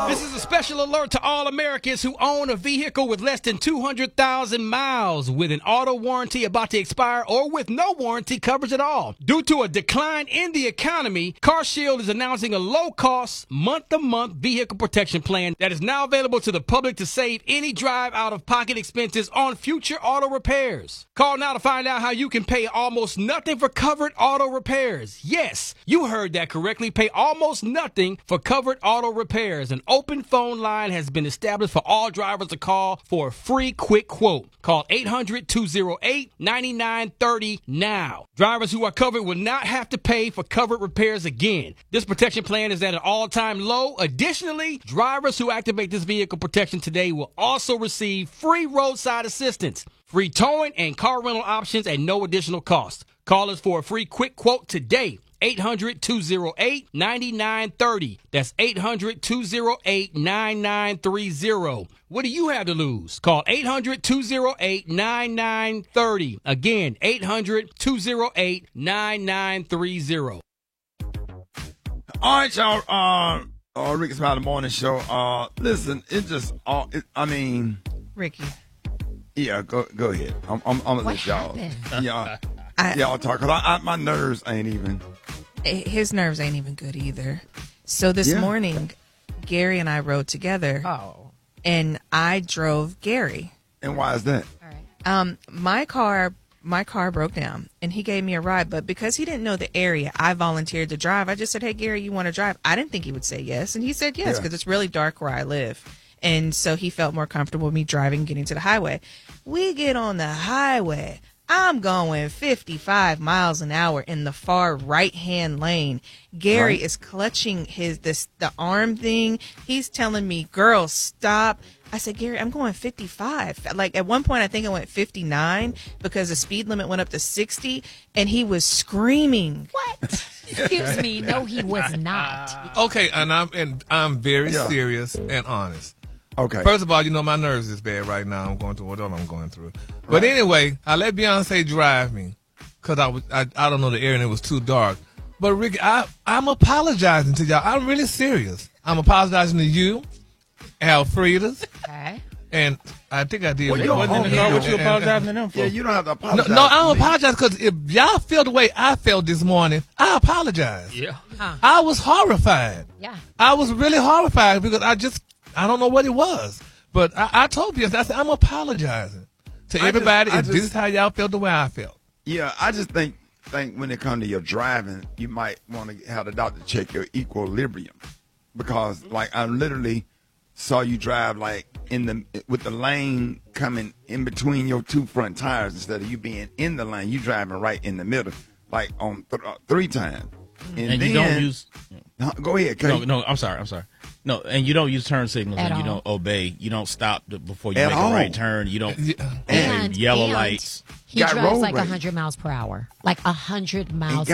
This is a special alert to all Americans who own a vehicle with less than 200,000 miles with an auto warranty about to expire or with no warranty coverage at all. Due to a decline in the economy, CarShield is announcing a low-cost, month-to-month vehicle protection plan that is now available to the public to save any drive out-of-pocket expenses on future auto repairs. Call now to find out how you can pay almost nothing for covered auto repairs. Yes, you heard that correctly. Pay almost nothing for covered auto repairs. An open phone line has been established for all drivers to call for a free quick quote. Call 800-208-9930 now. Drivers who are covered will not have to pay for covered repairs again. This protection plan is at an all-time low. Additionally, drivers who activate this vehicle protection today will also receive free roadside assistance, free towing, and car rental options at no additional cost. Call us for a free quick quote today. 800-208-9930. That's 800-208-9930. What do you have to lose? Call 800-208-9930. Again, 800-208-9930. All right, y'all. Ricky's Powder Morning Show. Listen, it's just Ricky. Yeah, go ahead. I'm gonna let y'all. Yeah, y'all talk. Cause my nerves ain't even. His nerves ain't even good either. So this morning, Gary and I rode together. Oh. And I drove Gary. And why is that? All right. My car broke down, and he gave me a ride. But because he didn't know the area, I volunteered to drive. I just said, "Hey, Gary, you want to drive?" I didn't think he would say yes, and he said yes because it's really dark where I live. And so he felt more comfortable with me driving, getting to the highway. We get on the highway. I'm going 55 miles an hour in the far right-hand lane. Gary is clutching the arm thing. He's telling me, "Girl, stop." I said, "Gary, I'm going 55. Like at one point, I think I went 59 because the speed limit went up to 60, and he was screaming. What? Excuse me. No, he was not. Okay, and I'm very serious and honest. Okay. First of all, my nerves is bad right now. I'm going through what I'm going through. But anyway, I let Beyonce drive me because I don't know the area and it was too dark. But Ricky, I'm apologizing to y'all. I'm really serious. I'm apologizing to you, Alfreda's. Okay. And I think I did. Well, you wasn't in the car. What you apologizing to them for? Yeah, you don't have to apologize. No, I don't apologize because if y'all feel the way I felt this morning, I apologize. Yeah. I was horrified. Yeah. I was really horrified because I don't know what it was. But I told you, I said, I'm apologizing to everybody. If this is how y'all felt the way I felt. Yeah, I just think when it comes to your driving, you might want to have the doctor check your equilibrium. Because, I literally saw you drive, with the lane coming in between your two front tires instead of you being in the lane. You driving right in the middle, on 3 times. And then, you don't use. Go ahead, Kate. No, I'm sorry. No, and you don't use turn signals, and you don't obey. You don't stop before you make a right turn. You don't. And yellow lights. He drives 100 miles per hour. 100 miles.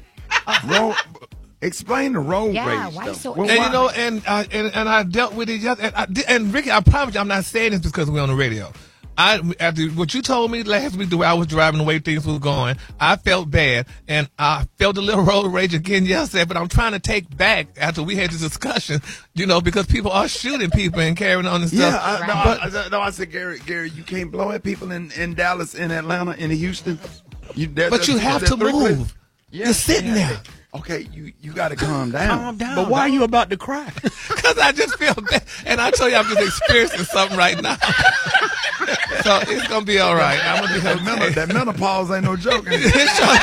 Explain the road rage. Why so? And I dealt with it. And Ricky, I promise you, I'm not saying this because we're on the radio. After what you told me last week, the way I was driving, the way things were going, I felt bad, and I felt a little road rage again yesterday. But I'm trying to take back after we had this discussion, because people are shooting people and carrying on and stuff. Yeah, I said, Gary, you can't blow at people in Dallas, in Atlanta, in Houston. But you have to move. Yeah, you're sitting there. Okay, you got to calm down. Calm down. But why are you about to cry? Because I just feel bad, and I told you I'm just experiencing something right now. So it's gonna be all right. I'm gonna be okay. That menopause ain't no joke.